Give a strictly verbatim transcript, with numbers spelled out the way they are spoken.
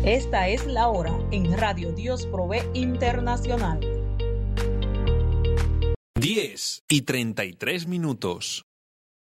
Esta es la hora en Radio Dios Provee Internacional. diez y treinta y tres minutos.